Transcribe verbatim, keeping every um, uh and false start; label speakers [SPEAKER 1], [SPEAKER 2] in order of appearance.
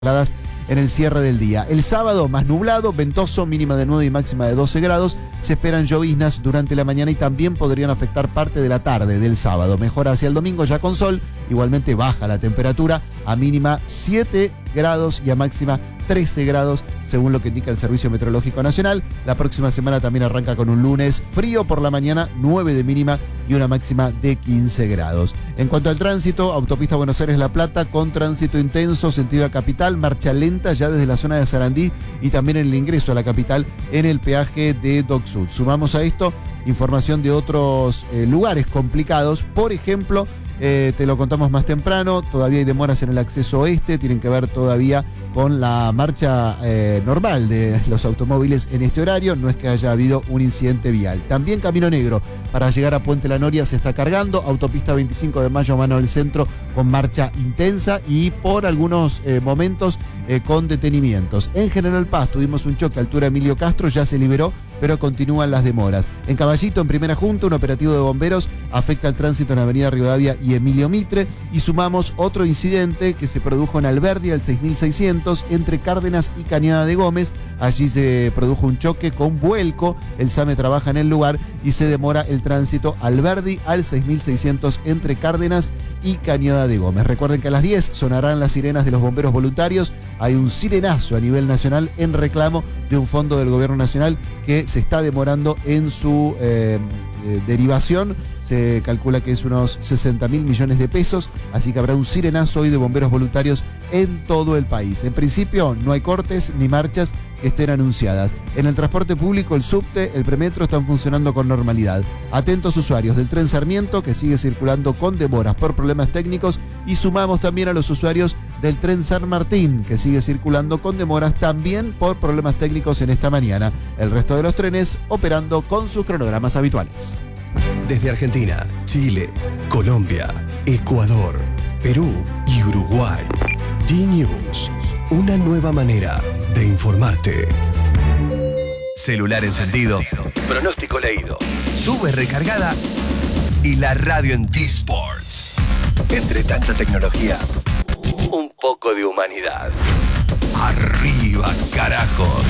[SPEAKER 1] en el cierre del día. El sábado más nublado, ventoso, mínima de nueve y máxima de doce grados. Se esperan lloviznas durante la mañana y también podrían afectar parte de la tarde del sábado. Mejora hacia el domingo ya con sol. Igualmente baja la temperatura a mínima siete grados y a máxima trece grados, según lo que indica el Servicio Meteorológico Nacional. La próxima semana también arranca con un lunes frío por la mañana, nueve de mínima y una máxima de quince grados. En cuanto al tránsito, autopista Buenos Aires-La Plata con tránsito intenso, sentido a capital, marcha lenta ya desde la zona de Sarandí y también en el ingreso a la capital en el peaje de Dock Sud. Sumamos a esto información de otros eh, lugares complicados, por ejemplo, Eh, te lo contamos más temprano, todavía hay demoras en el acceso oeste, tienen que ver todavía con la marcha eh, normal de los automóviles en este horario, no es que haya habido un incidente vial. También Camino Negro, para llegar a Puente La Noria se está cargando, autopista veinticinco de mayo, mano al centro, con marcha intensa y por algunos eh, momentos eh, con detenimientos. En General Paz tuvimos un choque a altura Emilio Castro, ya se liberó, pero continúan las demoras. En Caballito, en Primera Junta, un operativo de bomberos afecta el tránsito en Avenida Rivadavia y Emilio Mitre. Y sumamos otro incidente que se produjo en Alberdi, al seis mil seiscientos, entre Cárdenas y Cañada de Gómez. Allí se produjo un choque con vuelco. El SAME trabaja en el lugar y se demora el tránsito Alberdi al seis mil seiscientos entre Cárdenas y Cañada de Gómez. Recuerden que a las diez sonarán las sirenas de los bomberos voluntarios. Hay un sirenazo a nivel nacional en reclamo de un fondo del gobierno nacional que se está demorando en su eh, eh, derivación. Se calcula que es unos sesenta mil millones de pesos, así que habrá un sirenazo hoy de bomberos voluntarios en todo el país. En principio no hay cortes ni marchas que estén anunciadas. En el transporte público, el subte, el premetro están funcionando con normalidad. Atentos usuarios del tren Sarmiento, que sigue circulando con demoras por problemas técnicos, y sumamos también a los usuarios del tren San Martín, que sigue circulando con demoras también por problemas técnicos en esta mañana. El resto de los trenes operando con sus cronogramas habituales.
[SPEAKER 2] Desde Argentina, Chile, Colombia, Ecuador, Perú y Uruguay. D-News, una nueva manera de informarte. Celular encendido, pronóstico leído, sube recargada y la radio en T-Sports. Entre tanta tecnología, un poco de humanidad. Arriba, carajo.